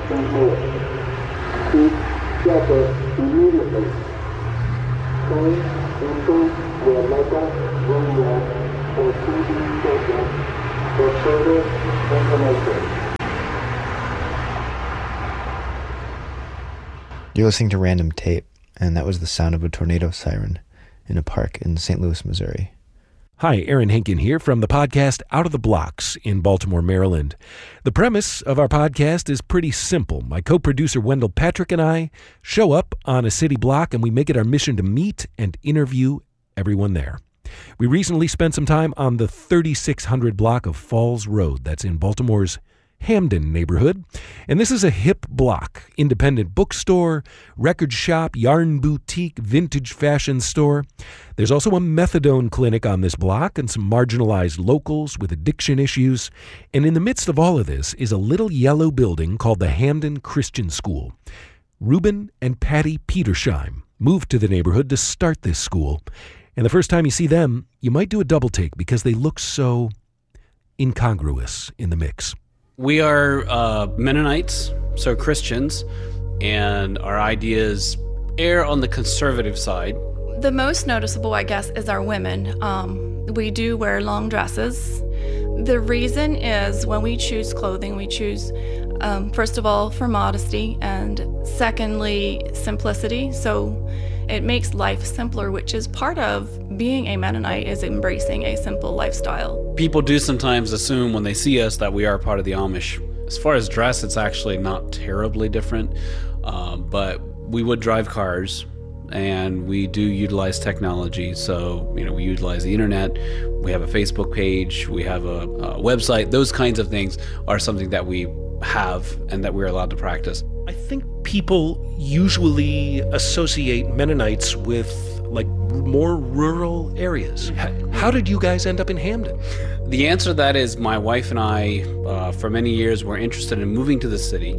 and more. Seek shelter immediately. Stay into the Mecca room for TV station for further information. You're listening to Random Tape, and that was the sound of a tornado siren in a park in St. Louis, Missouri. Hi, Aaron Henkin here from the podcast Out of the Blocks in Baltimore, Maryland. The premise of our podcast is pretty simple. My co-producer Wendell Patrick and I show up on a city block and we make it our mission to meet and interview everyone there. We recently spent some time on the 3600 block of Falls Road. That's in Baltimore's Hamden neighborhood. And this is a hip block, independent bookstore, record shop, yarn boutique, vintage fashion store. There's also a methadone clinic on this block and some marginalized locals with addiction issues. And in the midst of all of this is a little yellow building called the Hamden Christian School. Reuben and Patty Petersheim moved to the neighborhood to start this school. And the first time you see them, you might do a double take because they look so incongruous in the mix. We are Mennonites, so Christians, and our ideas err on the conservative side. The most noticeable, I guess, is our women. We do wear long dresses. The reason is when we choose clothing, we choose, first of all, for modesty, and secondly, simplicity. So it makes life simpler, which is part of being a Mennonite, is embracing a simple lifestyle. People do sometimes assume when they see us that we are part of the Amish. As far as dress, it's actually not terribly different, but we would drive cars, and we do utilize technology. So, we utilize the internet, we have a Facebook page, we have a website. Those kinds of things are something that we have and that we're allowed to practice. I think people usually associate Mennonites with more rural areas. How did you guys end up in Hamden? The answer to that is my wife and I, for many years, were interested in moving to the city,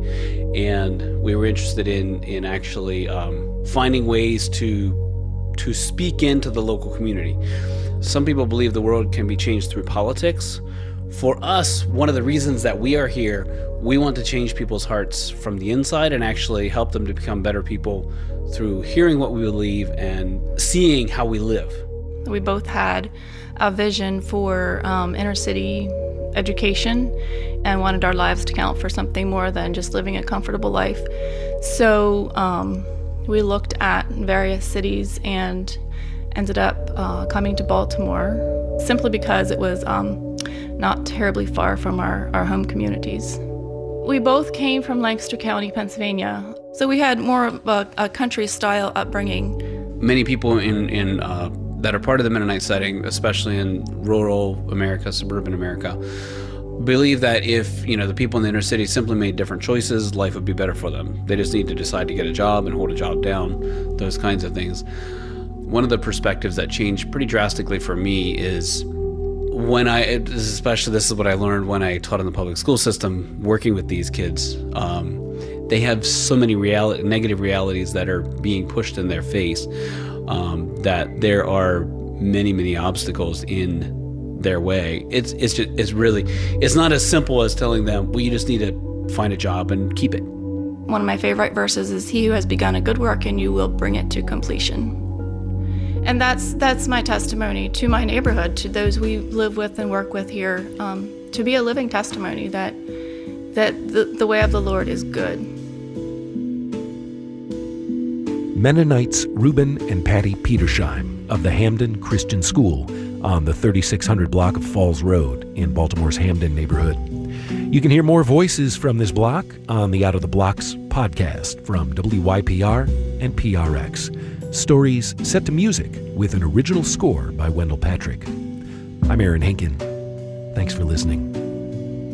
and we were interested in actually finding ways to speak into the local community. Some people believe the world can be changed through politics. For us, one of the reasons that we are here, we want to change people's hearts from the inside and actually help them to become better people through hearing what we believe and seeing how we live. We both had a vision for inner city education and wanted our lives to count for something more than just living a comfortable life. So we looked at various cities and ended up coming to Baltimore simply because it was not terribly far from our home communities. We both came from Lancaster County, Pennsylvania, so we had more of a country-style upbringing. Many people in that are part of the Mennonite setting, especially in rural America, suburban America, believe that if the people in the inner city simply made different choices, life would be better for them. They just need to decide to get a job and hold a job down, those kinds of things. One of the perspectives that changed pretty drastically for me is this is what I learned when I taught in the public school system, working with these kids. They have so mmany negative realities that are being pushed in their face, that there are many, many obstacles in their way. It's not as simple as telling them, well, you just need to find a job and keep it. One of my favorite verses is, "He who has begun a good work and you will bring it to completion." And that's my testimony to my neighborhood, to those we live with and work with here, to be a living testimony that the way of the Lord is good. Mennonites Reuben and Patty Petersheim of the Hamden Christian School on the 3600 block of Falls Road in Baltimore's Hamden neighborhood. You can hear more voices from this block on the Out of the Blocks podcast from WYPR and PRX. Stories set to music with an original score by Wendell Patrick. I'm Aaron Henkin. Thanks for listening.